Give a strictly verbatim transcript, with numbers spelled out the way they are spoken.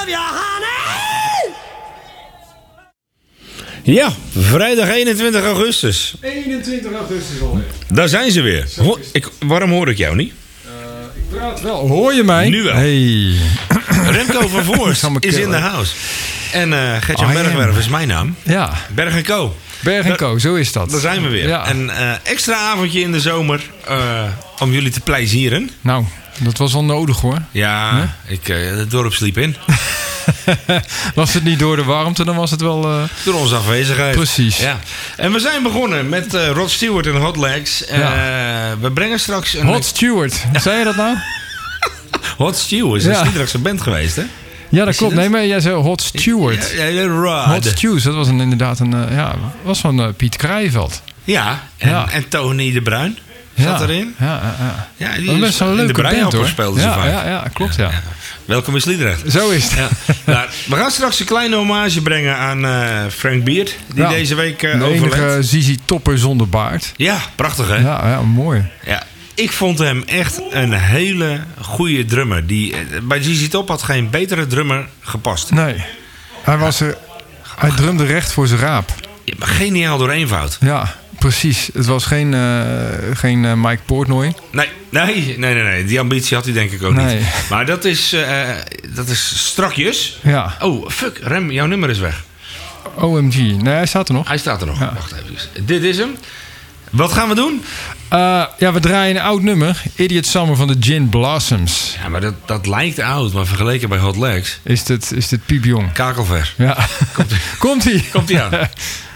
love you, honey. Ja, vrijdag eenentwintig augustus. eenentwintig augustus alweer. Daar zijn ze weer. Ho- ik, waarom hoor ik jou niet? Ik praat wel. Hoor je mij? Nu wel. Hey. Remco van Voorst Ga me is in killen. de house. En uh, Gert-Jan I am. Bergwerf is mijn naam. Ja, Berg en Co. Berg en Daar- Co, zo is dat. Daar zijn we weer. Ja. Een uh, extra avondje in de zomer uh, om jullie te plezieren. Nou, dat was wel nodig hoor. Ja, ik, uh, het dorp sliep in. Was het niet door de warmte, dan was het wel... Uh... Door onze afwezigheid. Precies. Ja. En we zijn begonnen met uh, Rod Stewart en Hot Legs. Uh, We brengen straks een... Hot Stewart, zei je dat nou? Hot Stew is een Ja. Sliedrechtse band geweest, hè? Ja, dat Is klopt. het? Nee, maar jij zei Hot Stewart. Ja, ja, Rod. Hot Stews, dat was een, inderdaad een... Uh, ja, was van uh, Piet Krijveld. Ja, en, Ja. en Tony de Bruin zat ja. erin. Ja, ja, ja. Ja, die Dat is best wel een in de leuke band Breihamper hoor. speelden ze Ja, vaak. ja, ja, klopt ja. Welkom in Sliedrecht. Zo is het. Ja. Nou, we gaan straks een kleine hommage brengen aan uh, Frank Beard, die Ja. deze week uh, De overleed. enige Zizi Topper zonder baard. Ja, prachtig hè? Ja. Ja, ja, mooi. Ik vond hem echt een hele goede drummer. Die, uh, bij Z Z Top had geen betere drummer gepast. Nee, hij was er... Hij drumde recht voor zijn raap. Ja, maar geniaal door eenvoud. Ja, precies. Het was geen, uh, geen uh, Mike Portnoy. Nee, nee, nee, nee, nee. Die ambitie had hij denk ik ook Nee. niet. Maar dat is, uh, dat is strakjes. Ja, Oh, fuck, Rem, jouw nummer is weg. O M G. Nee, hij staat er nog. Hij staat er nog. Ja. Wacht even. Dit is hem. Wat gaan we doen? Uh, ja, we draaien een oud nummer. Idiot Summer van de Gin Blossoms. Ja, maar dat, dat lijkt oud, maar vergeleken bij Hot Legs. Is dit, is dit piepjong? Kakelver. Ja. Komt-ie. Komt-ie. Komt-ie aan.